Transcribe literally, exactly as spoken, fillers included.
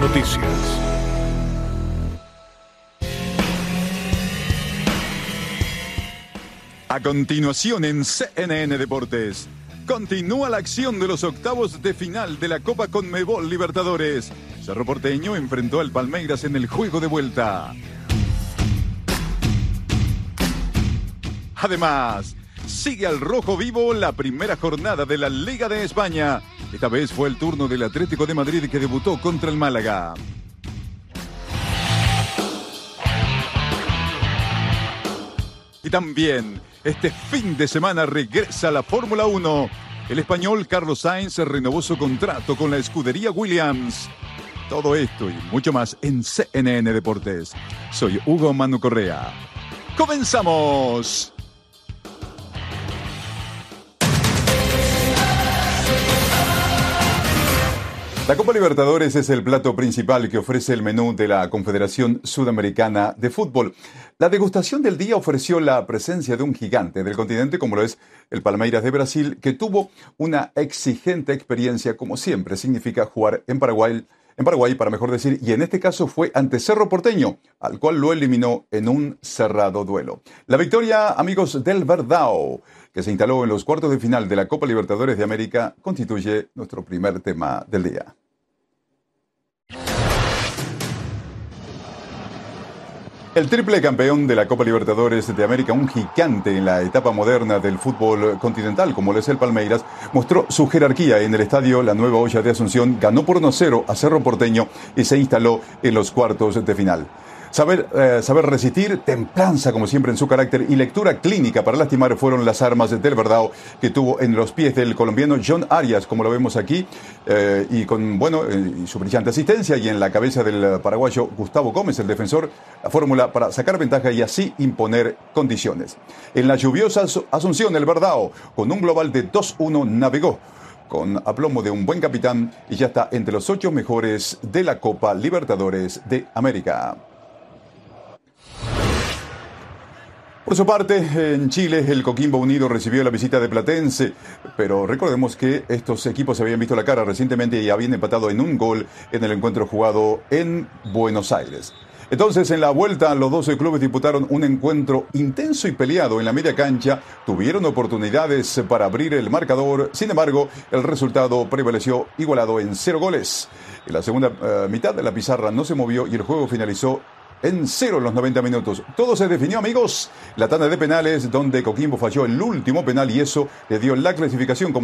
Noticias. A continuación en C N N Deportes, continúa la acción de los octavos de final de la Copa Conmebol Libertadores. Cerro Porteño enfrentó al Palmeiras en el juego de vuelta. Además, sigue al rojo vivo la primera jornada de la Liga de España. Esta vez fue el turno del Atlético de Madrid, que debutó contra el Málaga. Y también, este fin de semana regresa a la Fórmula uno. El español Carlos Sainz renovó su contrato con la escudería Williams. Todo esto y mucho más en C N N Deportes. Soy Hugo Manu Correa. ¡Comenzamos! La Copa Libertadores es el plato principal que ofrece el menú de la Confederación Sudamericana de Fútbol. La degustación del día ofreció la presencia de un gigante del continente como lo es el Palmeiras de Brasil, que tuvo una exigente experiencia, como siempre significa jugar en Paraguay, en Paraguay para mejor decir, y en este caso fue ante Cerro Porteño, al cual lo eliminó en un cerrado duelo. La victoria, amigos del Verdão, que se instaló en los cuartos de final de la Copa Libertadores de América, constituye nuestro primer tema del día. El triple campeón de la Copa Libertadores de América, un gigante en la etapa moderna del fútbol continental, como lo es el Palmeiras, mostró su jerarquía en el estadio La Nueva Olla de Asunción, ganó por uno a cero a Cerro Porteño y se instaló en los cuartos de final. Saber, eh, saber resistir, templanza como siempre en su carácter y lectura clínica para lastimar fueron las armas del Verdão que tuvo en los pies del colombiano John Arias, como lo vemos aquí, eh, y con bueno eh, su brillante asistencia, y en la cabeza del paraguayo Gustavo Gómez, el defensor, la fórmula para sacar ventaja y así imponer condiciones. En la lluviosa Asunción, el Verdão, con un global de dos uno, navegó con aplomo de un buen capitán y ya está entre los ocho mejores de la Copa Libertadores de América. Por su parte, en Chile, el Coquimbo Unido recibió la visita de Platense, pero recordemos que estos equipos se habían visto la cara recientemente y habían empatado en un gol en el encuentro jugado en Buenos Aires. Entonces, en la vuelta, los doce clubes disputaron un encuentro intenso y peleado en la media cancha, tuvieron oportunidades para abrir el marcador, sin embargo, el resultado prevaleció igualado en cero goles. En la segunda uh, mitad de la pizarra no se movió y el juego finalizó en cero en los noventa minutos. Todo se definió, amigos. La tanda de penales, donde Coquimbo falló el último penal y eso le dio la clasificación como